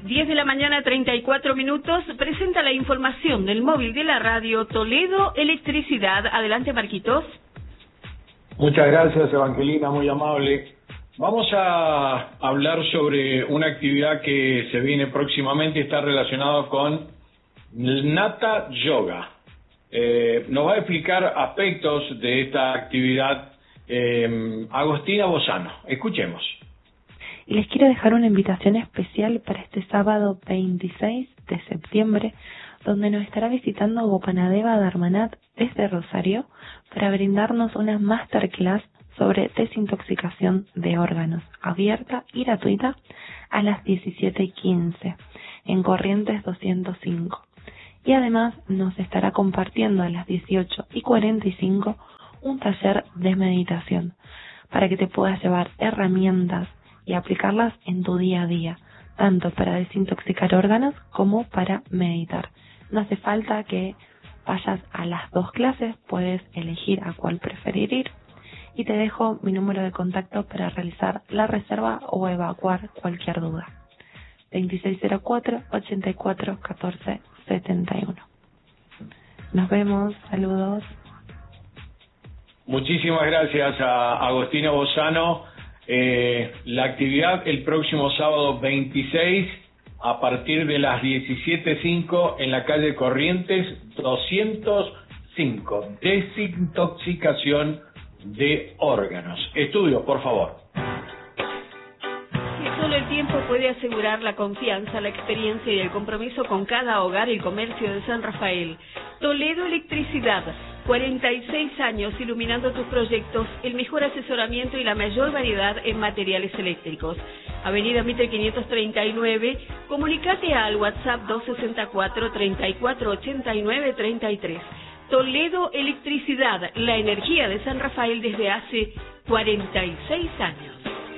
10 de la mañana, 34 minutos, presenta la información del móvil de la radio Toledo Electricidad. Adelante, Marquitos. Muchas gracias, Evangelina, muy amable. Vamos a hablar sobre una actividad que se viene próximamente y está relacionada con Nata Yoga. Nos va a explicar aspectos de esta actividad Agostina Bozano. Escuchemos. Y les quiero dejar una invitación especial para este sábado 26 de septiembre, donde nos estará visitando Gopanadeva Dharmanat desde Rosario para brindarnos una masterclass sobre desintoxicación de órganos, abierta y gratuita, a las 17:15 en Corrientes 205. Y además nos estará compartiendo a las 18:45 un taller de meditación para que te puedas llevar herramientas y aplicarlas en tu día a día, tanto para desintoxicar órganos como para meditar. No hace falta que vayas a las dos clases, puedes elegir a cuál preferir ir, y te dejo mi número de contacto para realizar la reserva o evacuar cualquier duda. 2604-84-14-71. Nos vemos, saludos. Muchísimas gracias a Agostina Bozano. La actividad el próximo sábado 26 a partir de las 17:05 en la calle Corrientes 205. Desintoxicación de órganos. Estudio, por favor. Solo el tiempo puede asegurar la confianza, la experiencia y el compromiso con cada hogar y comercio de San Rafael. Toledo Electricidad, 46 años iluminando tus proyectos, el mejor asesoramiento y la mayor variedad en materiales eléctricos. Avenida Mitre 539, comunicate al WhatsApp 264-3489-33. Toledo Electricidad, la energía de San Rafael desde hace 46 años.